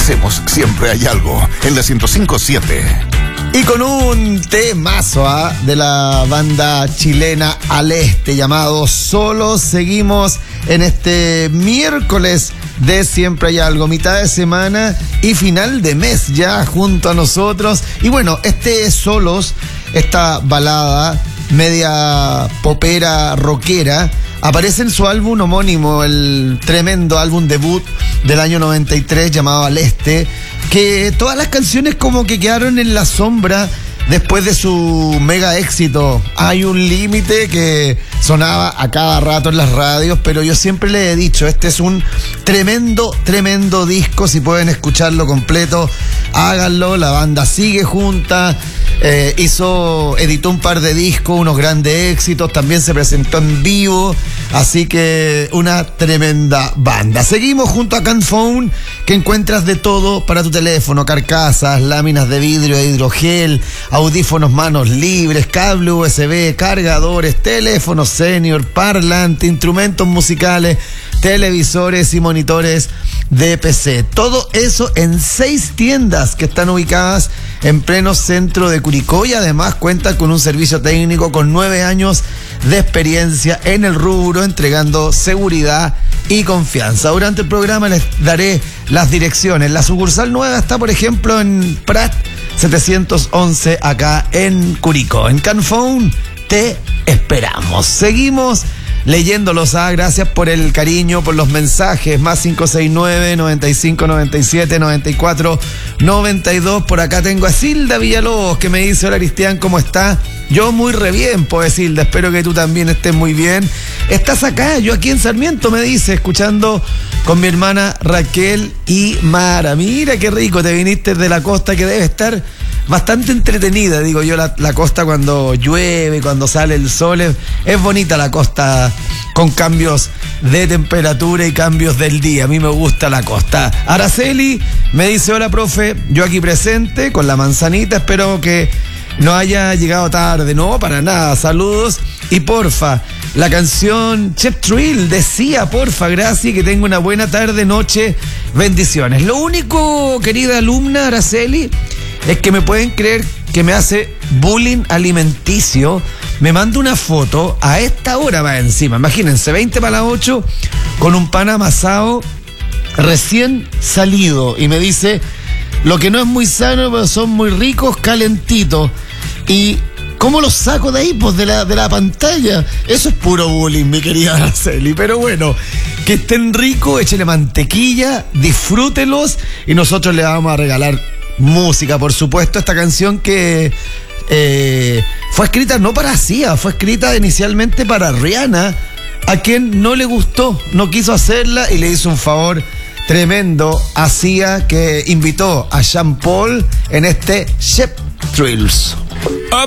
hacemos Siempre Hay Algo en la 105.7. Y con un temazo de la banda chilena Al Este llamado Solo, seguimos en este miércoles de Siempre Hay Algo, mitad de semana y final de mes ya junto a nosotros. Y bueno, Solos, esta balada media popera, rockera, aparece en su álbum homónimo, el tremendo álbum debut del año 93 llamado Al Este, que todas las canciones como que quedaron en la sombra después de su mega éxito. Hay un límite que sonaba a cada rato en las radios, pero yo siempre le he dicho, este es un tremendo, tremendo disco. Si pueden escucharlo completo, háganlo. La banda sigue junta, editó un par de discos, unos grandes éxitos, también se presentó en vivo, así que una tremenda banda. Seguimos junto a Can Phone, que encuentras de todo para tu teléfono: carcasas, láminas de vidrio e hidrogel, audífonos manos libres, cable USB, cargadores, teléfonos senior, parlante, instrumentos musicales, televisores y monitores de PC. Todo eso en 6 tiendas que están ubicadas en pleno centro de Curicó, y además cuenta con un servicio técnico con 9 años de experiencia en el rubro, entregando seguridad y confianza. Durante el programa les daré las direcciones. La sucursal nueva está, por ejemplo, en Prat 711, acá en Curicó. En Can Phone te esperamos. Seguimos leyéndolos. Gracias por el cariño, por los mensajes. Más 569-9597-94-92. Por acá tengo a Silda Villalobos, que me dice: hola Cristian, ¿cómo está? Yo muy re bien, pues Silda, espero que tú también estés muy bien. Estás acá, yo aquí en Sarmiento, me dice, escuchando con mi hermana Raquel y Mara. Mira qué rico, te viniste de la costa, que debe estar bastante entretenida, digo yo, la costa cuando llueve, cuando sale el sol. Es bonita la costa con cambios de temperatura y cambios del día. A mí me gusta la costa. Araceli me dice: hola profe, yo aquí presente con la manzanita, espero que no haya llegado tarde. No, para nada, saludos. Y porfa, la canción Chep Thrill decía, porfa, gracias, que tenga una buena tarde, noche, bendiciones. Lo único, querida alumna Araceli, es que me pueden creer que me hace bullying alimenticio. Me manda una foto a esta hora, va encima, imagínense, 20 para las 8, con un pan amasado recién salido, y me dice: lo que no es muy sano, pero son muy ricos, calentitos. Y ¿cómo los saco de ahí? Pues de la pantalla. Eso es puro bullying, mi querida Araceli. Pero bueno, que estén ricos, échenle mantequilla, disfrútenlos, y nosotros le vamos a regalar música, por supuesto. Esta canción que fue escrita no para Sia, fue escrita inicialmente para Rihanna, a quien no le gustó, no quiso hacerla, y le hizo un favor tremendo a Sia, que invitó a Sean Paul en este Chep Thrills.